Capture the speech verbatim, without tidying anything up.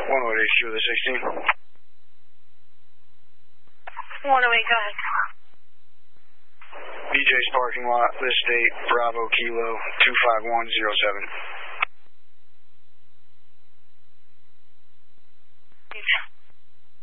one oh eight, Q the sixteen. one oh eight, go ahead. B J's parking lot, list date, Bravo Kilo two five one zero seven.